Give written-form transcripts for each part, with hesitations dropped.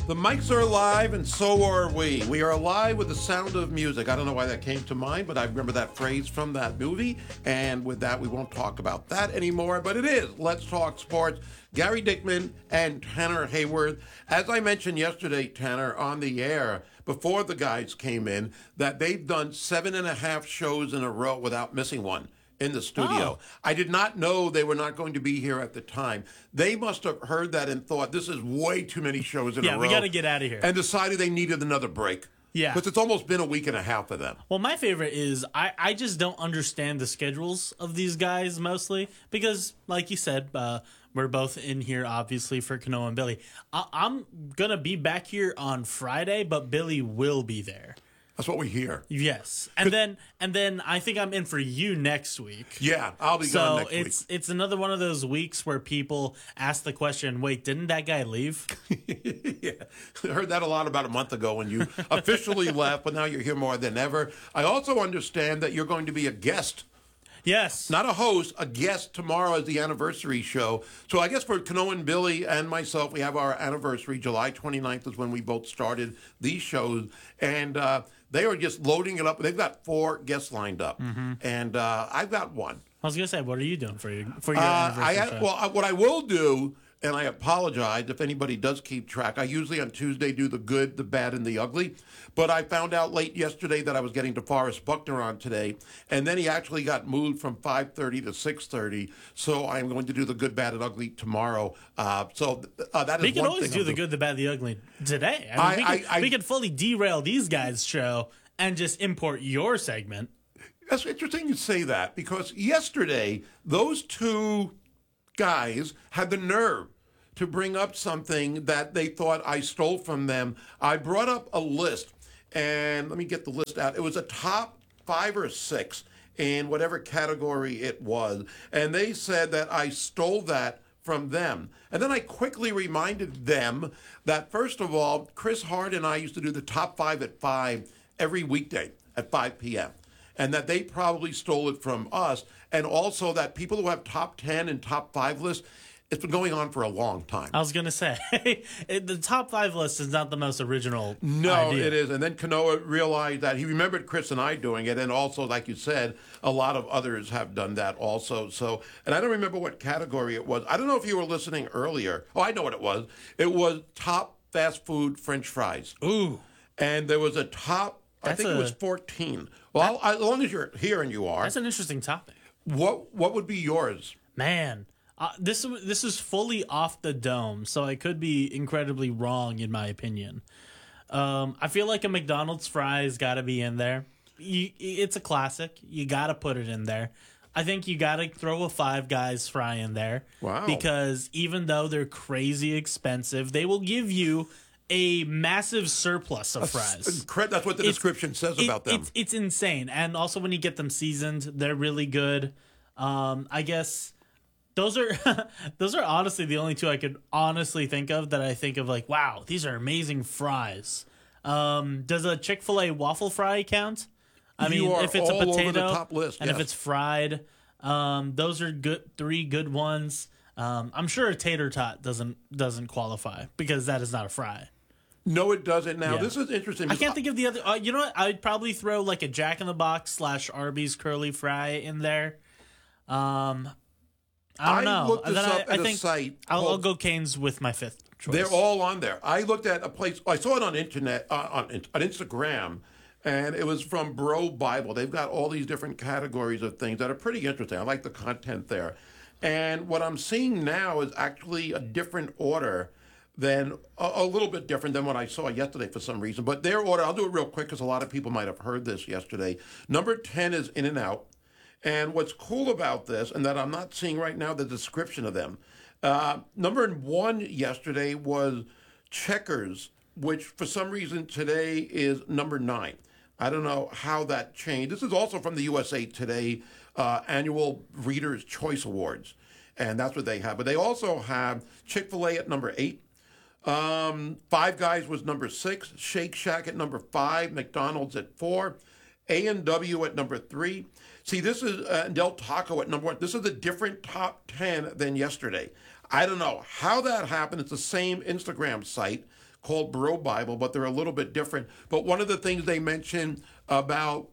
The mics are alive, and so are we. We are alive with the sound of music. I don't know why that came to mind, but I remember that phrase from that movie. And with that, we won't talk about that anymore. But it is Let's Talk Sports. Gary Dickman and Tanner Hayworth. As I mentioned yesterday, Tanner, on the air, before the guys came in, that they've done 7.5 shows in a row without missing one in the studio. I did not know they were not going to be here at the time. They must have heard that and thought, this is way too many shows in a row. Yeah, we got to get out of here. And decided they needed another break. Yeah. Because it's almost been a week and a half for them. Well, my favorite is I just don't understand the schedules of these guys mostly because, like you said, we're both in here, obviously, for Kanoa and Billy. I'm going to be back here on Friday, but Billy will be there. That's what we hear. Yes. And then I think I'm in for you next week. Yeah, I'll be gone next week. So it's another one of those weeks where people ask the question, wait, didn't that guy leave? Yeah, I heard that a lot about a month ago when you officially left, but now you're here more than ever. I also understand that you're going to be a guest. Yes. Not a host, a guest tomorrow is the anniversary show. So I guess for Kanoa and Billy and myself, we have our anniversary. July 29th is when we both started these shows. And they are just loading it up. They've got 4 guests lined up. Mm-hmm. And I've got one. I was going to say, what are you doing for your anniversary show? Well, what I will do, and I apologize if anybody does keep track, I usually on Tuesday do the good, the bad, and the ugly. But I found out late yesterday that I was getting DeForest Buckner on today, and then he actually got moved from 5:30 to 6:30. So I'm going to do the good, bad, and ugly tomorrow. That is one thing. We can always do the good, the bad, the ugly today. We can fully derail these guys' show and just import your segment. That's interesting you say that, because yesterday those two guys had the nerve to bring up something that they thought I stole from them. I brought up a list, and let me get the list out. It was a top 5 or 6 in whatever category it was, and they said that I stole that from them. And then I quickly reminded them that, first of all, Chris Hart and I used to do the top 5 at 5 every weekday at 5 p.m., and that they probably stole it from us, and also that people who have top 10 and top 5 lists, it's been going on for a long time. I was going to say, the top 5 list is not the most original No, idea. it is. And then Kanoa realized that he remembered Chris and I doing it. And also, like you said, a lot of others have done that also. So, and I don't remember what category it was. I don't know if you were listening earlier. Oh, I know what it was. It was top fast food French fries. Ooh. And there was a top, I think it was 14. Well, as long as you're here, and you are. That's an interesting topic. What would be yours? Man. This is fully off the dome, so I could be incredibly wrong in my opinion. I feel like a McDonald's fries got to be in there. It's a classic. You got to put it in there. I think you got to throw a Five Guys fry in there. Wow. Because even though they're crazy expensive, they will give you a massive surplus of fries. That's what the description says about them. It's insane. And also when you get them seasoned, they're really good. I guess... Those are honestly the only 2 I could honestly think of that I think of like, wow, these are amazing fries. Does a Chick-fil-A waffle fry count? I mean, if it's a potato over the top list, and if it's fried, those are good 3 good ones. I'm sure a tater tot doesn't qualify because that is not a fry. No, it doesn't. Now, Yeah. This is interesting. I can't think of the other. You know what? I'd probably throw like a Jack in the Box / Arby's curly fry in there. I don't know. Looked this up at a site. I'll go Cane's with my 5th choice. They're all on there. I looked at a place. I saw it on internet on Instagram, and it was from Bro Bible. They've got all these different categories of things that are pretty interesting. I like the content there. And what I'm seeing now is actually a different order than a little bit different than what I saw yesterday for some reason. But their order, I'll do it real quick because a lot of people might have heard this yesterday. Number 10 is In-N-Out. And what's cool about this, and that I'm not seeing right now the description of them, number 1 yesterday was Checkers, which for some reason today is number 9. I don't know how that changed. This is also from the USA Today annual Reader's Choice Awards, and that's what they have. But they also have Chick-fil-A at number 8. Five Guys was number 6. Shake Shack at number 5. McDonald's at 4. A&W at number 3. See, this is Del Taco at number 1. This is a different top 10 than yesterday. I don't know how that happened. It's the same Instagram site called Bro Bible, but they're a little bit different. But one of the things they mention about,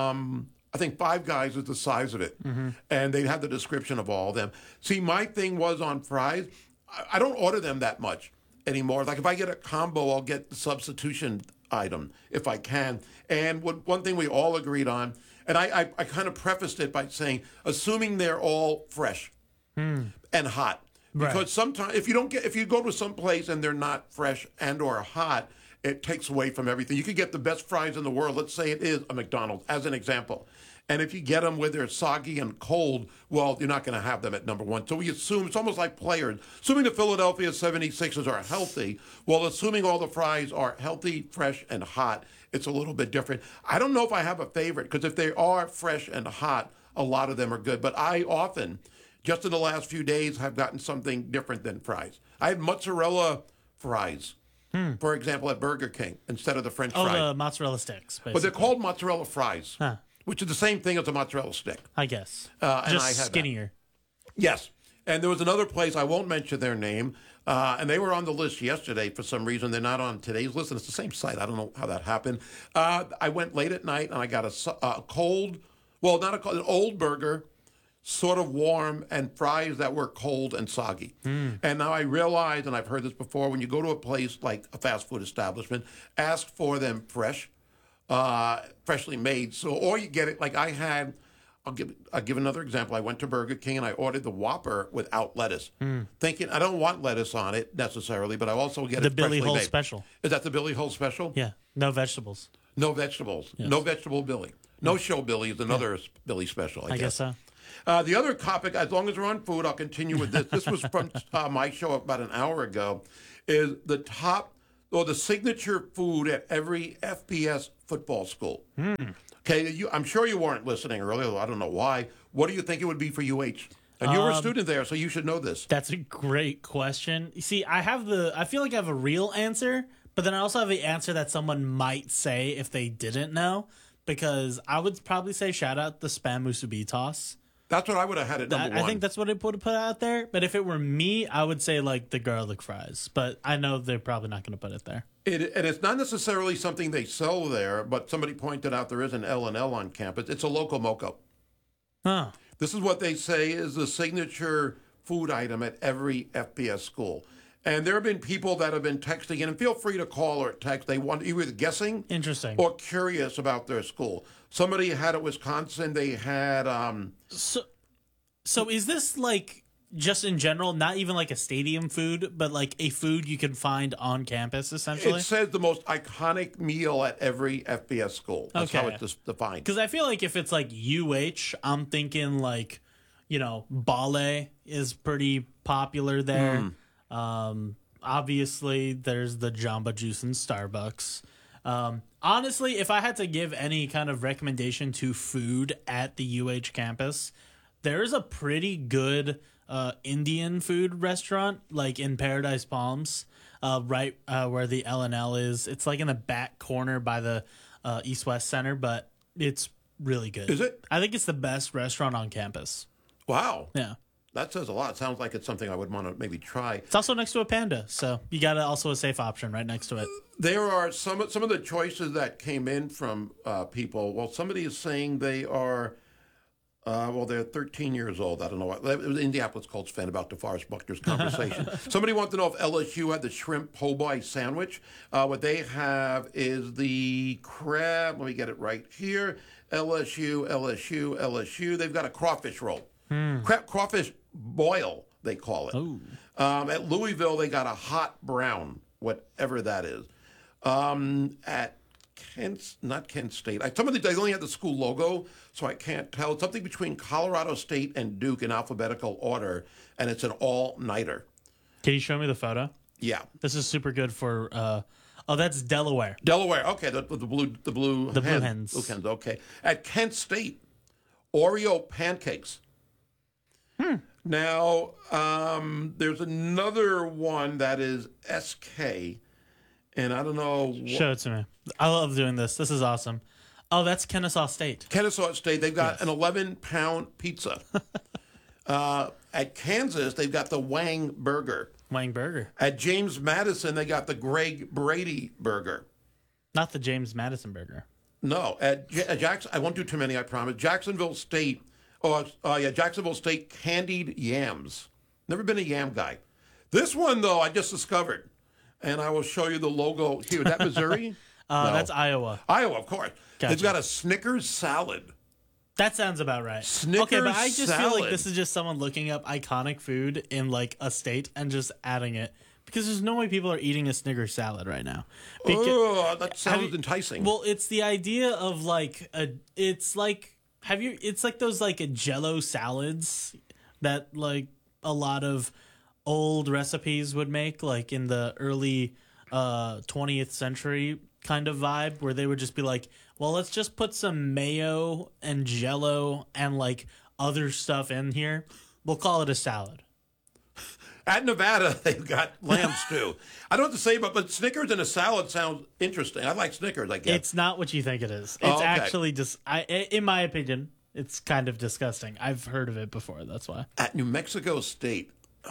I think Five Guys is the size of it, and they have the description of all of them. See, my thing was on fries. I don't order them that much anymore. Like if I get a combo, I'll get the substitution item if I can. And one thing we all agreed on, and I kind of prefaced it by saying, assuming they're all fresh and hot. Because Right. sometimes if you go to some place and they're not fresh and or hot, it takes away from everything. You could get the best fries in the world. Let's say it is a McDonald's, as an example. And if you get them where they're soggy and cold, well, you're not going to have them at number one. So we assume, it's almost like players. Assuming the Philadelphia 76ers are healthy, well, assuming all the fries are healthy, fresh, and hot, it's a little bit different. I don't know if I have a favorite, because if they are fresh and hot, a lot of them are good. But I often, just in the last few days, have gotten something different than fries. I had mozzarella fries, for example, at Burger King, instead of the French Oh, fries. the mozzarella sticks, basically. But they're called mozzarella fries, Huh. which is the same thing as a mozzarella stick. I guess. and I Just had that. skinnier. Yes. And there was another place, I won't mention their name, and they were on the list yesterday for some reason. They're not on today's list, and it's the same site. I don't know how that happened. I went late at night, and I got a cold, well, not a cold, an old burger, sort of warm, and fries that were cold and soggy. And now I realize, and I've heard this before, when you go to a place like a fast food establishment, ask for them fresh, freshly made. So, or you get it like I had. I'll give another example. I went to Burger King and I ordered the Whopper without lettuce, thinking I don't want lettuce on it necessarily, but I also get The it Billy freshly Hole made. special. Is that the Billy Hole special? Yeah. No vegetables. No vegetables. No vegetable Billy. No show Billy is another Billy special. I guess so. The other topic, as long as we're on food, I'll continue with this. This was from my show about an hour ago, is the top or the signature food at every FBS football school. Okay, I'm sure you weren't listening earlier. I don't know why. What do you think it would be for UH? And you were a student there, so you should know this. That's a great question. You see, I feel like I have a real answer, but then I also have the answer that someone might say if they didn't know, because I would probably say shout out the Spam Musubi toss. That's what I would have had at number I one. think that's what I would put out there. But if it were me, I would say like the garlic fries. But I know they're probably not going to put it there. And it's not necessarily something they sell there, but somebody pointed out there is an L&L on campus. It's a Loco Moco. Huh. This is what they say is the signature food item at every FBS school. And there have been people that have been texting in, and feel free to call or text. They want either guessing Interesting. or curious about their school. Somebody had at Wisconsin, they had So is this like just in general, not even like a stadium food, but like a food you can find on campus essentially? it says the most iconic meal at every FBS school. That's how Okay. it's defined. Because I feel like if it's like UH, I'm thinking like, Bale is pretty popular there. Obviously, there's the Jamba Juice in Starbucks. Honestly, if I had to give any kind of recommendation to food at the UH campus, there is a pretty good Indian food restaurant, like in Paradise Palms, right where the L&L is. It's like in the back corner by the East West Center, but it's really good. Is it? I think it's the best restaurant on campus. Wow. Yeah. That says a lot. Sounds like it's something I would want to maybe try. It's also next to a Panda, so you got also a safe option right next to it. There are some of the choices that came in from people. Well, somebody is saying they are, they're 13 years old. I don't know. It was Indianapolis Colts fan about DeForest Buckner's conversation. Somebody wants to know if LSU had the shrimp po' boy sandwich. What they have is the crab. Let me get it right here. LSU. They've got a crawfish roll. Crawfish boil, they call it. At Louisville, they got a hot brown, whatever that is. At not Kent State. They only had the school logo, so I can't tell. It's something between Colorado State and Duke in alphabetical order, and it's an all-nighter. Can you show me the photo? Yeah. This is super good for. That's Delaware. Delaware. Okay, the blue Blue Hens. Blue Hens. Okay. At Kent State, Oreo pancakes. Now, there's another one that is SK, and I don't know. Show it to me. I love doing this. This is awesome. Oh, that's Kennesaw State. Kennesaw State, they've got an 11-pound pizza. At Kansas, they've got the Wang burger. Wang Burger. At James Madison, they got the Greg Brady burger. Not the James Madison Burger. No, at Jackson, I won't do too many, I promise. Jacksonville State, Jacksonville State candied yams. Never been a yam guy. This one, though, I just discovered, and I will show you the logo here. Is that Missouri? No. That's Iowa. Iowa, of course. Gotcha. It's got a Snickers salad. That sounds about right. Snickers okay, but I just feel like salad. this is just someone looking up iconic food in like a state and just adding it because there's no way people are eating a Snickers salad right now. Oh, that sounds enticing. Well, it's the idea of like it's like those like a Jello salads that like a lot of old recipes would make, like in the early 20th century kind of vibe, where they would just be like, well, let's just put some mayo and Jello and like other stuff in here. We'll call it a salad. At Nevada, they've got lamb stew. I don't know what to say, but Snickers and a salad sounds interesting. I like Snickers, I guess. It's not what you think it is. It's Oh, okay. actually just, in my opinion, it's kind of disgusting. I've heard of it before. That's why. At New Mexico State,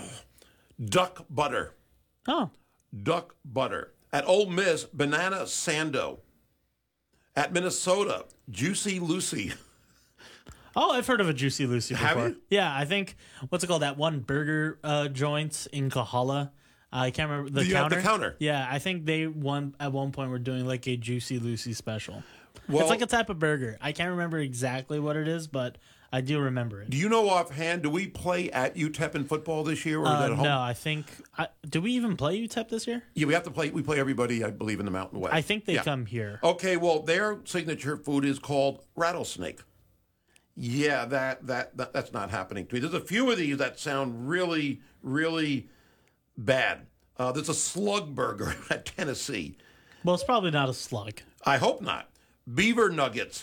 duck butter. Oh, Duck butter. At Ole Miss, banana sando. At Minnesota, Juicy Lucy. oh, I've heard of a Juicy Lucy before. Have you? Yeah, I think what's it called? That one burger joint in Kahala. I can't remember the counter. The counter. Yeah, I think they at one point were doing like a Juicy Lucy special. Well, It's like a type of burger. I can't remember exactly what it is, but I do remember it. do you know offhand, do we play at UTEP in football this year, or is that at home? No, I think. Do we even play UTEP this year? Yeah, we have to play. We play everybody, I believe, in the Mountain West. I think they Yeah. come here. Okay, well, their signature food is called rattlesnake. Yeah, that's not happening to me. There's a few of these that sound really, really bad. There's a slug burger at Tennessee. Well, it's probably not a slug. I hope not. Beaver nuggets